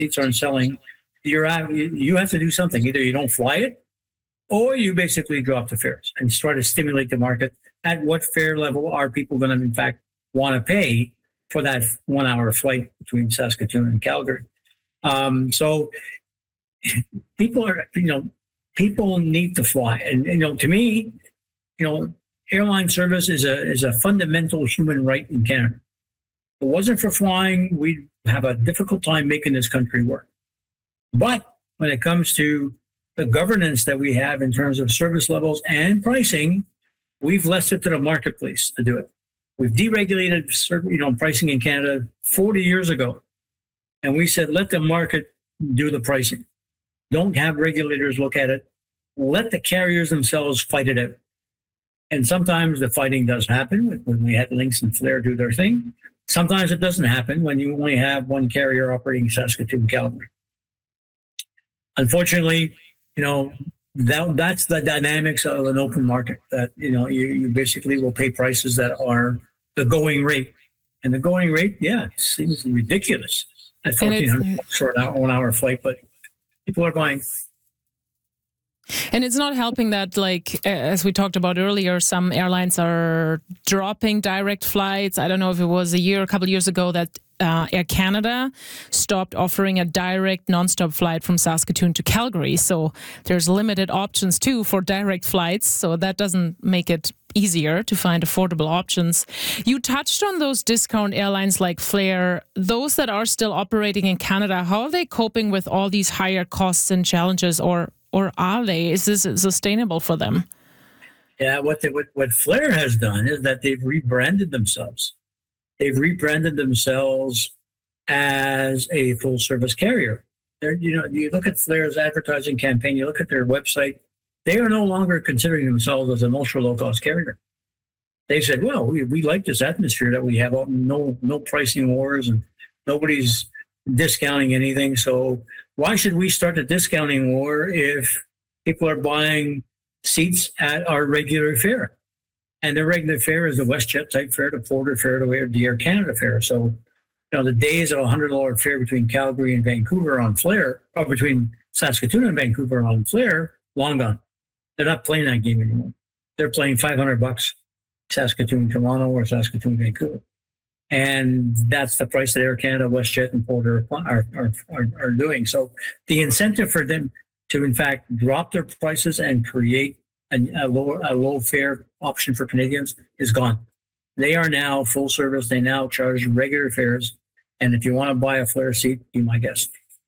seats aren't selling, you have to do something. Either you don't fly it, or you basically drop the fares and try to stimulate the market. At what fare level are people going to, in fact, want to pay for that 1 hour flight between Saskatoon and Calgary? So people people need to fly. And, to me, airline service is a fundamental human right in Canada. If it wasn't for flying, we'd have a difficult time making this country work. But when it comes to the governance that we have in terms of service levels and pricing, we've left it to the marketplace to do it. We've deregulated, pricing in Canada 40 years ago. And we said, let the market do the pricing. Don't have regulators look at it. Let the carriers themselves fight it out. And sometimes the fighting does happen when we had Lynx and Flair do their thing. Sometimes it doesn't happen when you only have one carrier operating Saskatoon, Calgary. Unfortunately, that's the dynamics of an open market, that, you basically will pay prices that are the going rate. And the going rate, it seems ridiculous at $1,400 for an 1 hour flight, but people are buying. And it's not helping that, as we talked about earlier, some airlines are dropping direct flights. I don't know if it was a couple of years ago, that Air Canada stopped offering a direct nonstop flight from Saskatoon to Calgary. So there's limited options too for direct flights. So that doesn't make it easier to find affordable options. You touched on those discount airlines like Flair, those that are still operating in Canada. How are they coping with all these higher costs and challenges, or are they? Is this sustainable for them? Yeah, what Flair has done is that they've rebranded themselves. They've rebranded themselves as a full-service carrier. You look at Flair's advertising campaign, you look at their website, they are no longer considering themselves as an ultra-low-cost carrier. They said, well, we like this atmosphere that we have, no pricing wars, and nobody's discounting anything. So why should we start a discounting war if people are buying seats at our regular fare? And the regular fare is the WestJet type fare, the Porter fare, the Air Canada fare. So, the days of a $100 fare between Calgary and Vancouver on Flair, or between Saskatoon and Vancouver on Flair, long gone. They're not playing that game anymore. They're playing $500 Saskatoon, Toronto, or Saskatoon, Vancouver. And that's the price that Air Canada, WestJet, and Porter are doing. So the incentive for them to, in fact, drop their prices and create a low fare option for Canadians is gone. They are now full service. They now charge regular fares. And if you want to buy a Flair seat, be my guest.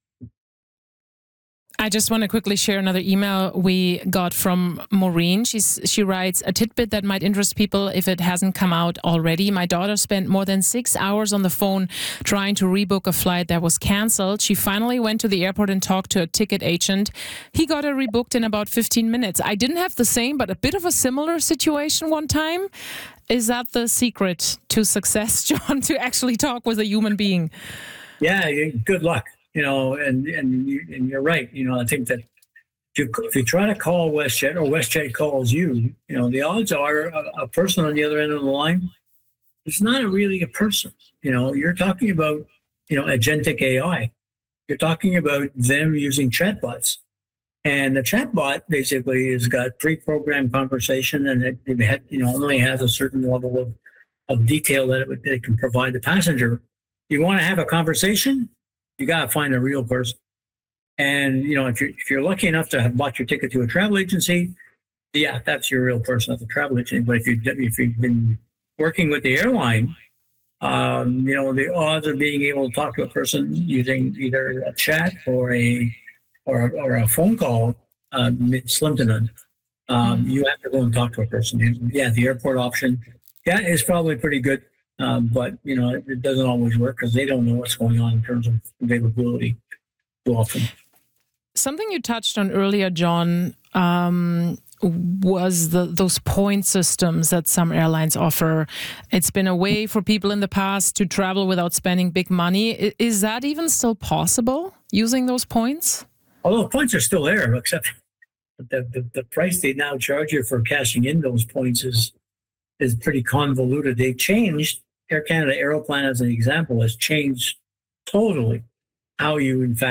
I just want to quickly share another email we got from Maureen. She writes, a tidbit that might interest people if it hasn't come out already. My daughter spent more than 6 hours on the phone trying to rebook a flight that was canceled. She finally went to the airport and talked to a ticket agent. He got her rebooked in about 15 minutes. I didn't have the same, but a bit of a similar situation one time. Is that the secret to success, John, to actually talk with a human being? Yeah, good luck. And you're right. I think that if you try to call WestJet, or WestJet calls you, the odds are a person on the other end of the line, it's not really a person. You're talking about, agentic AI. You're talking about them using chatbots. And the chatbot basically has got pre-programmed conversation, and it only has a certain level of detail that it can provide the passenger. You want to have a conversation? You got to find a real person. And, if you're lucky enough to have bought your ticket to a travel agency, yeah, that's your real person at the travel agency. But if you've been working with the airline, the odds of being able to talk to a person using either a chat or a phone call, it's slim to none. You have to go and talk to a person. Yeah, the airport option, is probably pretty good. But, it doesn't always work because they don't know what's going on in terms of availability too often. Something you touched on earlier, John, was those point systems that some airlines offer. It's been a way for people in the past to travel without spending big money. Is that even still possible, using those points? Although points are still there, except the price they now charge you for cashing in those points is pretty convoluted. They changed. Air Canada Aeroplan, as an example, has changed totally how you, in fact,